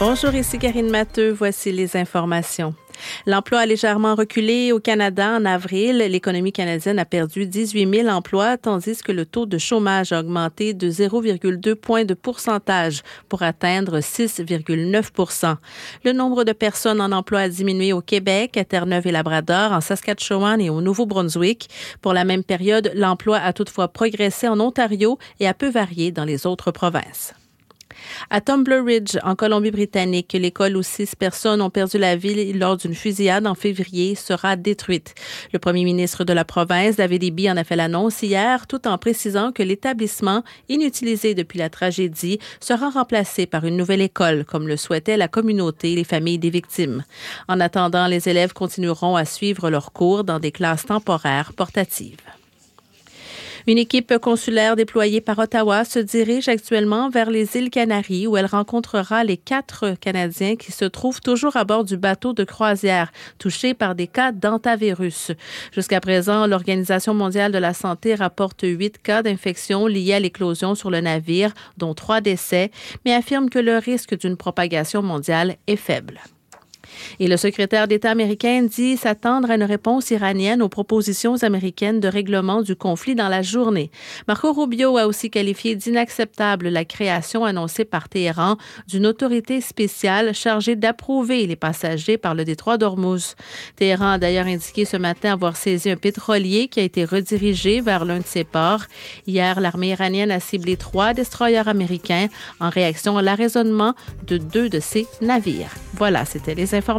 Bonjour, ici Karine Matteux. Voici les informations. L'emploi a légèrement reculé au Canada en avril. L'économie canadienne a perdu 18 000 emplois, tandis que le taux de chômage a augmenté de 0,2 points de pourcentage pour atteindre 6,9 %. Le nombre de personnes en emploi a diminué au Québec, à Terre-Neuve et Labrador, en Saskatchewan et au Nouveau-Brunswick. Pour la même période, l'emploi a toutefois progressé en Ontario et a peu varié dans les autres provinces. À Tumbler Ridge, en Colombie-Britannique, l'école où 6 personnes ont perdu la vie lors d'une fusillade en février sera détruite. Le premier ministre de la province, David Eby, en a fait l'annonce hier, tout en précisant que l'établissement, inutilisé depuis la tragédie, sera remplacé par une nouvelle école, comme le souhaitait la communauté et les familles des victimes. En attendant, les élèves continueront à suivre leurs cours dans des classes temporaires portatives. Une équipe consulaire déployée par Ottawa se dirige actuellement vers les îles Canaries où elle rencontrera les 4 Canadiens qui se trouvent toujours à bord du bateau de croisière touchés par des cas d'hantavirus. Jusqu'à présent, l'Organisation mondiale de la santé rapporte 8 cas d'infection liés à l'éclosion sur le navire, dont 3 décès, mais affirme que le risque d'une propagation mondiale est faible. Et le secrétaire d'État américain dit s'attendre à une réponse iranienne aux propositions américaines de règlement du conflit dans la journée. Marco Rubio a aussi qualifié d'inacceptable la création annoncée par Téhéran d'une autorité spéciale chargée d'approuver les passagers par le détroit d'Ormuz. Téhéran a d'ailleurs indiqué ce matin avoir saisi un pétrolier qui a été redirigé vers l'un de ses ports. Hier, l'armée iranienne a ciblé 3 destroyers américains en réaction à l'arraisonnement de 2 de ses navires. Voilà, c'était les informations.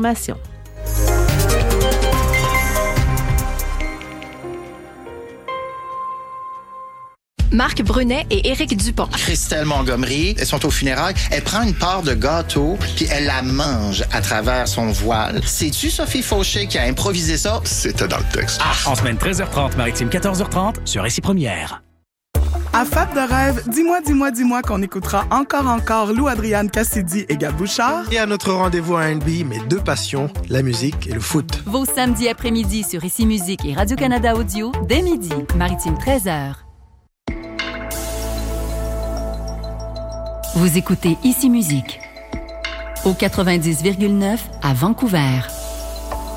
Marc Brunet et Éric Dupont. Christelle Montgomery, elles sont aux funérailles. Elle prend une part de gâteau puis elle la mange à travers son voile. C'est-tu Sophie Fauché qui a improvisé ça? C'était dans le texte. En semaine 13h30, maritime 14h30, sur Récit Première. À Fab de rêve, dis-moi qu'on écoutera encore Lou-Adriane Cassidy et Gab Bouchard. Et à notre rendez-vous à NB, mes 2 passions, la musique et le foot. Vos samedis après-midi sur Ici Musique et Radio-Canada Audio, dès midi, maritime 13h. Vous écoutez Ici Musique au 90,9 à Vancouver.